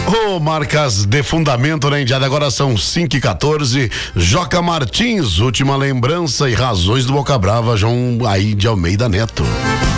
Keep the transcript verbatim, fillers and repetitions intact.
Ô, marcas de fundamento na Indiada, agora são cinco e quatorze. Joca Martins, última lembrança e razões do Boca Brava, João aí de Almeida Neto.